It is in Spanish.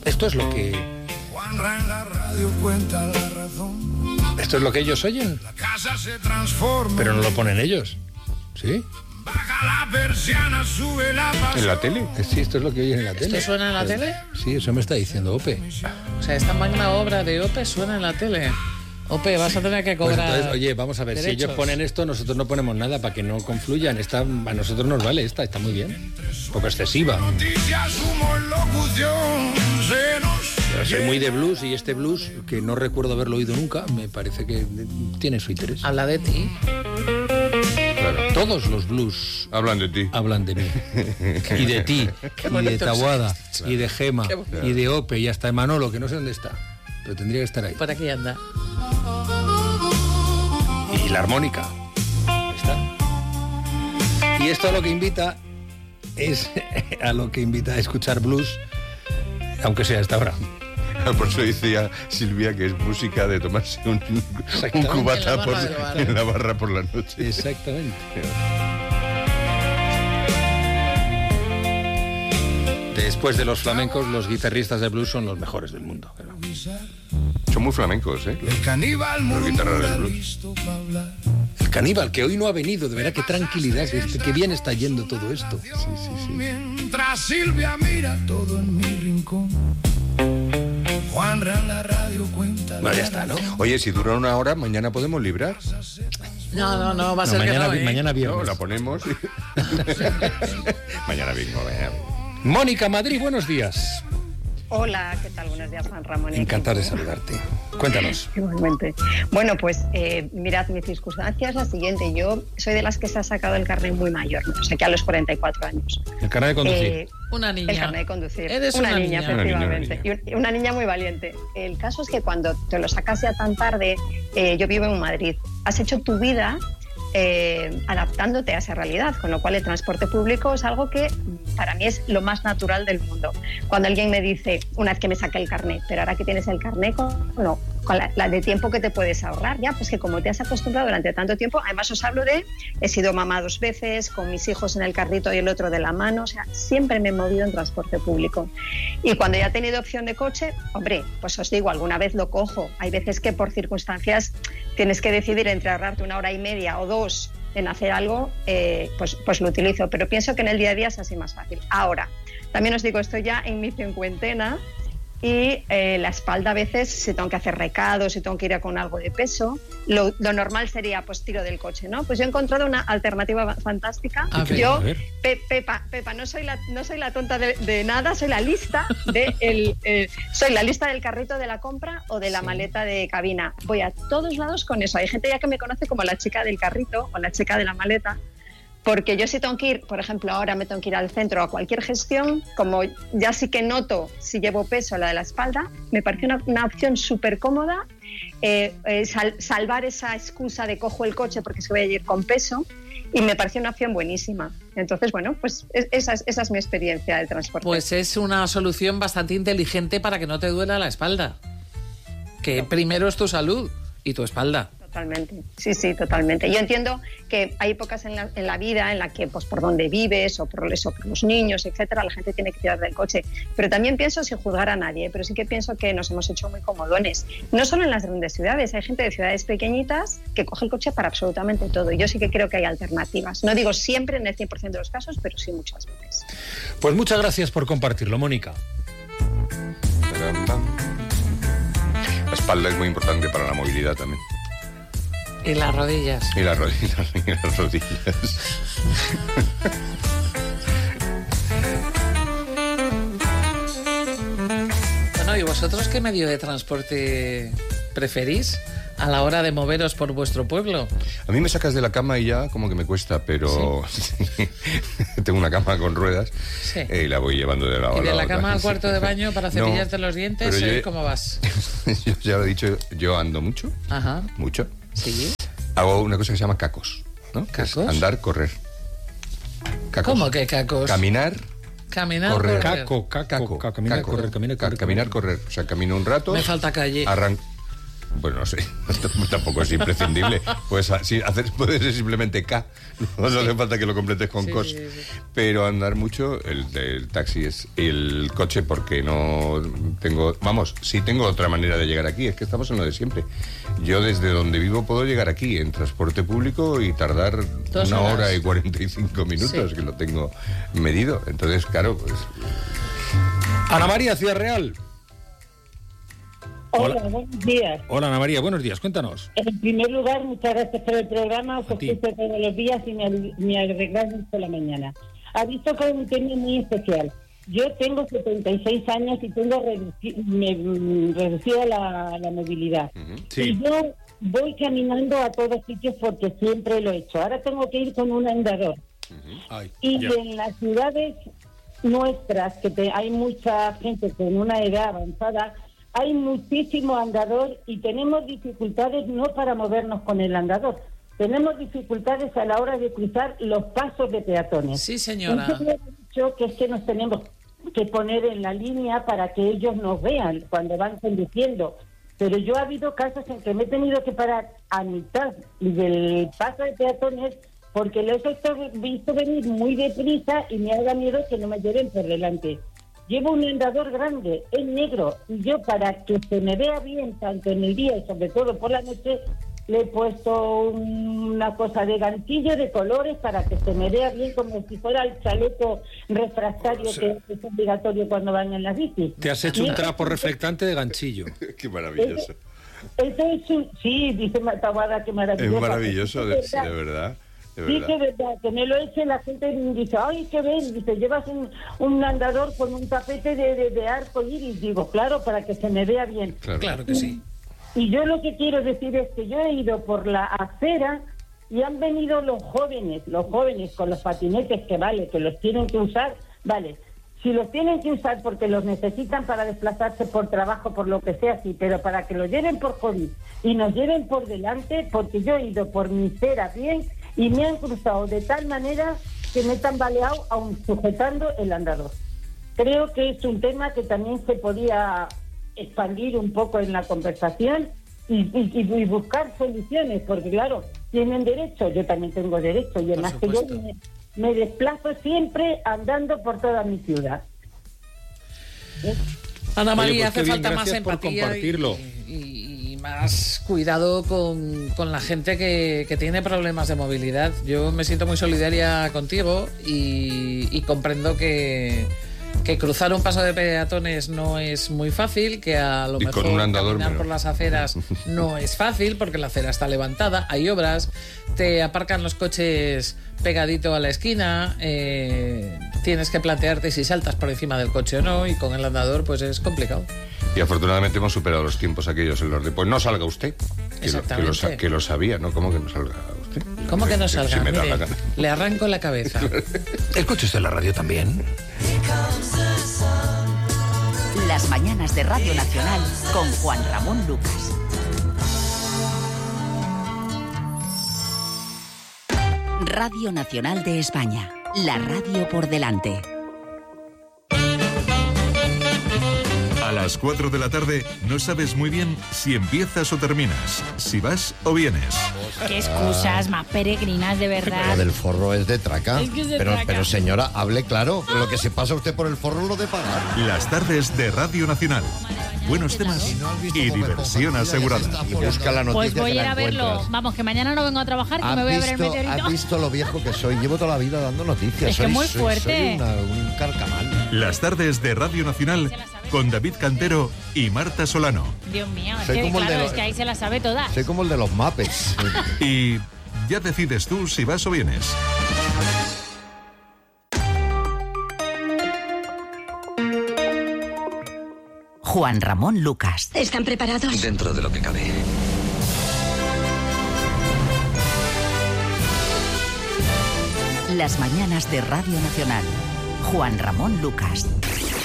Esto es lo que... Juanra en la radio cuenta la razón. Esto es lo que ellos oyen. La casa se transforma. Pero no lo ponen ellos. ¿Sí? Baja la persiana, sube la pasión. ¿En la tele? Sí, esto es lo que oyen en la tele. ¿Esto suena en la tele? Sí, eso me está diciendo Ope. O sea, esta magna obra de Ope suena en la tele. Ope, vas a tener que Pues cobrar. entonces, oye, vamos a ver, derechos. si ellos ponen esto, nosotros no ponemos nada para que no confluyan. A nosotros nos vale está muy bien. Un poco excesiva. Noticias, humo en locución, se nos Soy muy de blues y este blues, que no recuerdo haberlo oído nunca, me parece que tiene su interés. Habla de ti. Claro. Todos los blues Hablan de ti. hablan de mí. Y de ti, Qué y de bonito Taboada, es y de Gema, Qué bonito. y de Ope, y hasta de Manolo, que no sé dónde está, pero tendría que estar ahí. Por aquí anda. Y la armónica. Ahí está. Y esto a lo que invita es a escuchar blues, aunque sea a esta hora. Por eso decía Silvia que es música de tomarse un cubata En la barra del bar. en la barra por la noche. Exactamente. Después de los flamencos, los guitarristas de blues son los mejores del mundo. Son muy flamencos, ¿eh? El caníbal Los guitarras del murmura blues. listo para hablar. El caníbal, que hoy no ha venido, de verdad, qué tranquilidad, qué bien está yendo todo esto. Mientras Silvia mira todo en mi rincón. Juanra en la radio cuenta. Bueno, ya está, ¿no? Oye, si dura una hora, mañana podemos librar. No, va a No, ser mañana, que no, ¿eh? mañana No, viernes. la ponemos. Mañana vengo, Mónica Madrid, buenos días. Hola, ¿qué tal? Buenos días, Juan Ramón. Encantado de saludarte. Cuéntanos. Igualmente. Bueno, pues mirad, mi circunstancia es la siguiente. Yo soy de las que se ha sacado el carnet muy mayor, o sea, que a los 44 años. El carnet de conducir. Una niña. El carnet de conducir. Eres una niña, niña. efectivamente. Y una niña muy valiente. El caso es que cuando te lo sacas ya tan tarde, yo vivo en Madrid, has hecho tu vida adaptándote a esa realidad, con lo cual el transporte público es algo que para mí es lo más natural del mundo. Cuando alguien me dice, una vez que me saqué el carnet, pero ahora que tienes el carnet, no, con la de tiempo que te puedes ahorrar, ya, pues que como te has acostumbrado durante tanto tiempo, además os hablo he sido mamá 2 veces, con mis hijos en el carrito y el otro de la mano, o sea, siempre me he movido en transporte público. Y cuando ya he tenido opción de coche, hombre, pues os digo, alguna vez lo cojo. Hay veces que por circunstancias tienes que decidir entre ahorrarte 1 hora y media o 2 en hacer algo, pues lo utilizo, pero pienso que en el día a día es así más fácil. Ahora, también os digo, estoy ya en mi 50ª y la espalda a veces, si tengo que hacer recados, si tengo que ir con algo de peso, lo normal sería pues tiro del coche, ¿no? Pues yo he encontrado una alternativa fantástica. A ver. Yo, A ver. Pepa, no soy la tonta de nada, soy la lista soy la lista del carrito de la compra o de la maleta de cabina. Voy a todos lados con eso. Hay gente ya que me conoce como la chica del carrito o la chica de la maleta. Porque yo si tengo que ir, por ejemplo, ahora me tengo que ir al centro a cualquier gestión, como ya sí que noto si llevo peso la de la espalda, me parece una opción súper cómoda, salvar esa excusa de cojo el coche porque es que voy a ir con peso, y me parece una opción buenísima. Entonces, bueno, pues esa es mi experiencia del transporte. Pues es una solución bastante inteligente para que no te duela la espalda. Que primero es tu salud y tu espalda. Totalmente, sí, totalmente. Yo entiendo que hay épocas en la vida en la que, pues por donde vives o por los niños, etcétera, la gente tiene que tirar del coche. Pero también pienso, sin juzgar a nadie, pero sí que pienso que nos hemos hecho muy comodones. No solo en las grandes ciudades, hay gente de ciudades pequeñitas que coge el coche para absolutamente todo. Y yo sí que creo que hay alternativas. No digo siempre en el 100% de los casos, pero sí muchas veces. Pues muchas gracias por compartirlo, Mónica. La espalda es muy importante para la movilidad también. Y las rodillas. Y las rodillas. Bueno, ¿y vosotros qué medio de transporte preferís a la hora de moveros por vuestro pueblo? A mí me sacas de la cama y ya como que me cuesta, pero tengo una cama con ruedas y la voy llevando de lado a lado. ¿Y de la cama al cuarto de baño para cepillarte los dientes? pero ¿Cómo vas? Yo ya lo he dicho, yo ando mucho. Ajá. Mucho. Sí. Hago una cosa que se llama cacos, ¿no? ¿Cacos? Es andar, correr. Cacos. ¿Cómo que cacos? Caminar, Caminar, correr. Caco, caminar, correr, caminar, correr. Caminar, correr. O sea, camino un rato. Me falta calle. Bueno, no sé, tampoco es imprescindible. Puedes ser simplemente K, no hace falta que lo completes con cos. Sí. Pero andar mucho, el taxi es el coche, porque no tengo... Vamos, sí tengo otra manera de llegar aquí, es que estamos en lo de siempre. Yo desde donde vivo puedo llegar aquí en transporte público y tardar 1 hora y 45 minutos, que lo tengo medido. Entonces, claro, pues... Ana María, Ciudad Real. Hola, buenos días. Hola, Ana María, buenos días, cuéntanos. En primer lugar, muchas gracias por el programa, os escucho todos los días y me arregláis por la mañana. Ha visto que es un tema muy especial. Yo tengo 76 años y tengo reducida la movilidad. Sí. Y yo voy caminando a todos sitios porque siempre lo he hecho. Ahora tengo que ir con un andador. En las ciudades nuestras, que hay mucha gente con una edad avanzada, hay muchísimo andador y tenemos dificultades no para movernos con el andador, tenemos dificultades a la hora de cruzar los pasos de peatones. Sí, señora. Entonces, he dicho que es que nos tenemos que poner en la línea para que ellos nos vean cuando van conduciendo. Pero yo ha habido casos en que me he tenido que parar a mitad del paso de peatones porque los he visto venir muy deprisa y me da miedo que no me lleven por delante. Llevo un andador grande, es negro, y yo, para que se me vea bien, tanto en el día y sobre todo por la noche, le he puesto una cosa de ganchillo de colores para que se me vea bien, como si fuera el chaleco refractario, que es obligatorio cuando van en las bicis. Te has hecho un trapo reflectante de ganchillo. Qué maravilloso. Eso es sí, dice Taboada, qué maravilloso. Es maravilloso, de verdad. Sí, que es verdad, que me lo eche, la gente dice, ay, qué ven, dice, llevas un andador con un tapete de arco iris. Digo, claro, para que se me vea bien. Claro que sí. Y yo lo que quiero decir es que yo he ido por la acera y han venido los jóvenes con los patinetes, que vale, que los tienen que usar, vale. Si los tienen que usar porque los necesitan para desplazarse por trabajo, por lo que sea, sí, pero para que los lleven por COVID y nos lleven por delante, porque yo he ido por mi acera bien y me han cruzado de tal manera que me he tambaleado aún sujetando el andador. Creo que es un tema que también se podía expandir un poco en la conversación y buscar soluciones, porque claro, tienen derecho, yo también tengo derecho, y además que yo me desplazo siempre andando por toda mi ciudad. Ana María, hace falta más empatía y más cuidado con la gente que tiene problemas de movilidad. Yo me siento muy solidaria contigo y comprendo que cruzar un paso de peatones no es muy fácil, que a lo mejor caminar por las aceras no es fácil porque la acera está levantada, hay obras, te aparcan los coches pegadito a la esquina, tienes que plantearte si saltas por encima del coche o no, y con el andador pues es complicado. Y afortunadamente hemos superado los tiempos aquellos en los de pues no salga usted, que lo sabía, ¿no? ¿Cómo que no salga usted? ¿Cómo que no salga? Mire, le arranco la cabeza. ¿El coche está en la radio también? Las mañanas de Radio Nacional con Juan Ramón Lucas. Radio Nacional de España, la radio por delante. A las 4 de la tarde no sabes muy bien si empiezas o terminas, si vas o vienes. Qué excusas más peregrinas, de verdad. Lo del forro es de traca. Es que es de pero, traca. Pero señora, hable claro. Lo que se pasa usted por el forro lo de pagar. Las tardes de Radio Nacional. Buenos temas y diversión asegurada. Y busca la noticia. Pues voy a ir la a verlo. encuentras. Vamos, que mañana no vengo a trabajar, que me voy a ver el meteorito. ¿Has visto lo viejo que soy? Llevo toda la vida dando noticias. Es que muy fuerte. Soy un carcamal. Las tardes de Radio Nacional con David Cantero y Marta Solano. Dios mío, es Soy que como claro, es que ahí se las sabe todas. Soy como el de los Muppets. Y ya decides tú si vas o vienes. Juan Ramón Lucas. ¿Están preparados? Dentro de lo que cabe. Las mañanas de Radio Nacional. Juan Ramón Lucas.